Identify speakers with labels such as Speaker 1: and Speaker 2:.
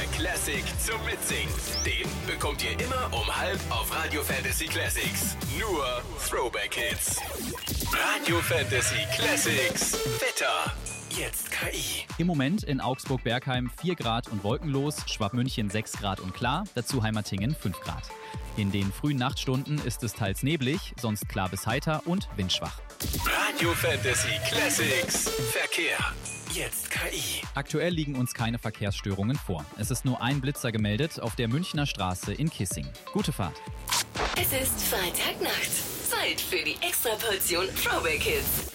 Speaker 1: Classic zum Mitsingen. Den bekommt ihr immer um 5 auf Radio Fantasy Classics. Nur Throwback Hits. Radio Fantasy Classics. Wetter. Jetzt KI.
Speaker 2: Im Moment in Augsburg-Bergheim 4 Grad und wolkenlos, Schwabmünchen 6 Grad und klar, dazu Heimertingen 5 Grad. In den frühen Nachtstunden ist es teils neblig, sonst klar bis heiter und windschwach.
Speaker 1: Radio Fantasy Classics. Verkehr. Jetzt KI.
Speaker 2: Aktuell liegen uns keine Verkehrsstörungen vor. Es ist nur ein Blitzer gemeldet auf der Münchner Straße in Kissing. Gute Fahrt.
Speaker 3: Es ist Freitagnacht. Zeit für die Extraportion Throwback Hits.